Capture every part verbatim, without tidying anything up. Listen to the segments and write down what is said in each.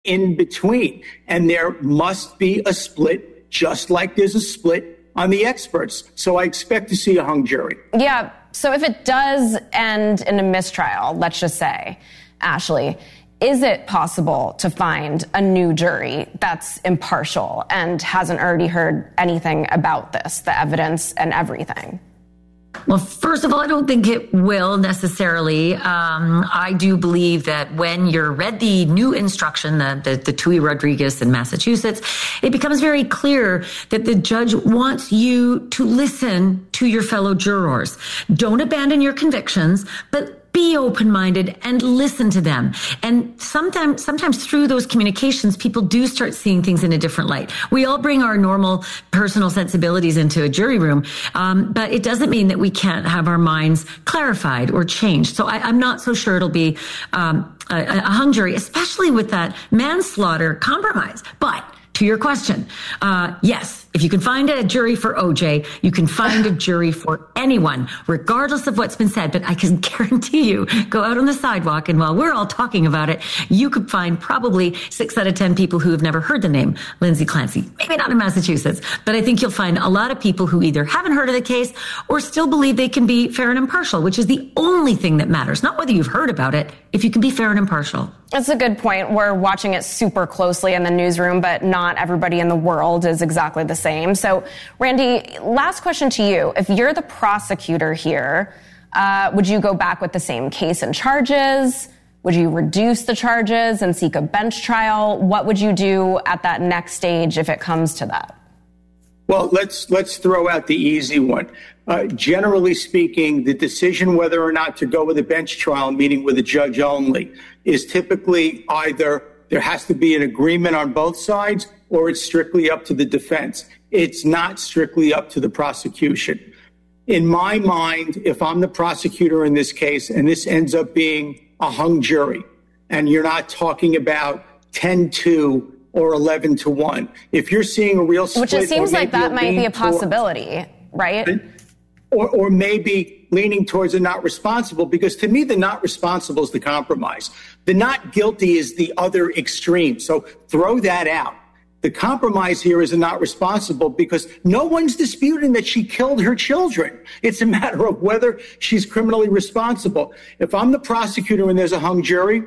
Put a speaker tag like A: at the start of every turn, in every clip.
A: in between. And there must be a split, just like there's a split on the experts. So I expect to see a hung jury.
B: Yeah. So if it does end in a mistrial, let's just say, Ashley, is it possible to find a new jury that's impartial and hasn't already heard anything about this, the evidence and everything?
C: Well, first of all, I don't think it will necessarily. Um, I do believe that when you're read the new instruction, the, the, the Tui Rodriguez in Massachusetts, it becomes very clear that the judge wants you to listen to your fellow jurors. Don't abandon your convictions, but be open-minded and listen to them. And sometimes, sometimes through those communications, people do start seeing things in a different light. We all bring our normal personal sensibilities into a jury room, um, but it doesn't mean that we can't have our minds clarified or changed. So I, I'm not so sure it'll be um, a, a hung jury, especially with that manslaughter compromise. But to your question, uh, yes, if you can find a jury for O J, you can find a jury for anyone, regardless of what's been said. But I can guarantee you, go out on the sidewalk, and while we're all talking about it, you could find probably six out of ten people who have never heard the name Lindsay Clancy. Maybe not in Massachusetts, but I think you'll find a lot of people who either haven't heard of the case or still believe they can be fair and impartial, which is the only thing that matters. Not whether you've heard about it, if you can be fair and impartial.
B: That's a good point. We're watching it super closely in the newsroom, but not everybody in the world is exactly the same. So, Randy, last question to you. If you're the prosecutor here, uh, would you go back with the same case and charges? Would you reduce the charges and seek a bench trial? What would you do at that next stage if it comes to that?
A: Well, let's let's throw out the easy one. Uh, generally speaking, the decision whether or not to go with a bench trial, meaning with a judge only, is typically either there has to be an agreement on both sides or it's strictly up to the defense. It's not strictly up to the prosecution. In my mind, if I'm the prosecutor in this case and this ends up being a hung jury and you're not talking about ten two or eleven to one, if you're seeing a real split,
B: which it seems like that might be a possibility, towards, right?
A: Or, or maybe leaning towards a not responsible, because to me, the not responsible is the compromise. The not guilty is the other extreme. So throw that out. The compromise here is a not responsible because no one's disputing that she killed her children. It's a matter of whether she's criminally responsible. If I'm the prosecutor and there's a hung jury,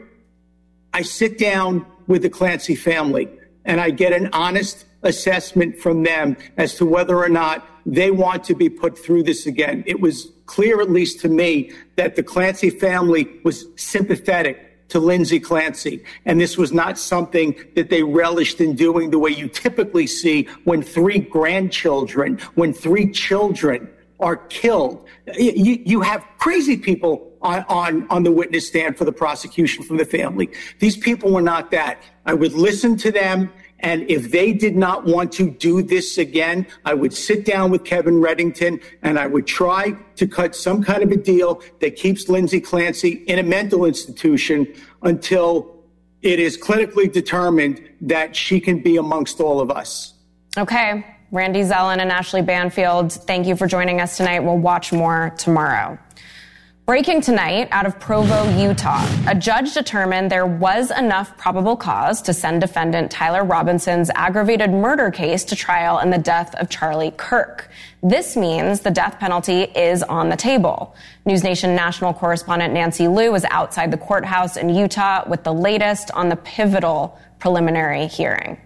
A: I sit down with the Clancy family and I get an honest assessment from them as to whether or not they want to be put through this again. It was clear, at least to me, that the Clancy family was sympathetic to Lindsay Clancy. And this was not something that they relished in doing the way you typically see when three grandchildren, when three children are killed. You, you have crazy people on, on, on the witness stand for the prosecution from the family. These people were not that. I would listen to them. And if they did not want to do this again, I would sit down with Kevin Reddington and I would try to cut some kind of a deal that keeps Lindsay Clancy in a mental institution until it is clinically determined that she can be amongst all of us.
B: Okay. Randy Zelin and Ashley Banfield, thank you for joining us tonight. We'll watch more tomorrow. Breaking tonight out of Provo, Utah, a judge determined there was enough probable cause to send defendant Tyler Robinson's aggravated murder case to trial in the death of Charlie Kirk. This means the death penalty is on the table. NewsNation national correspondent Nancy Liu was outside the courthouse in Utah with the latest on the pivotal preliminary hearing.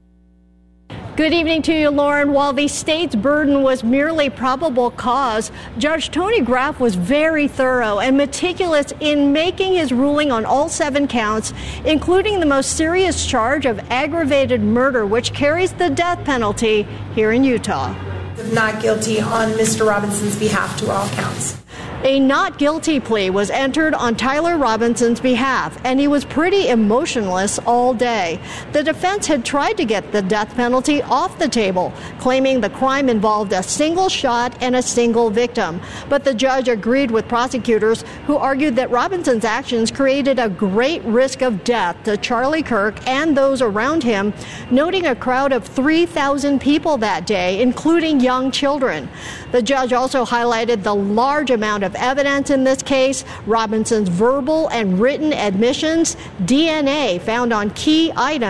D: Good evening to you, Lauren. While the state's burden was merely probable cause, Judge Tony Graff was very thorough and meticulous in making his ruling on all seven counts, including the most serious charge of aggravated murder, which carries the death penalty here in Utah.
E: Not guilty on Mister Robinson's behalf to all counts.
D: A not guilty plea was entered on Tyler Robinson's behalf, and he was pretty emotionless all day. The defense had tried to get the death penalty off the table, claiming the crime involved a single shot and a single victim. But the judge agreed with prosecutors who argued that Robinson's actions created a great risk of death to Charlie Kirk and those around him, noting a crowd of three thousand people that day, including young children. The judge also highlighted the large amount of evidence in this case, Robinson's verbal and written admissions, D N A found on key items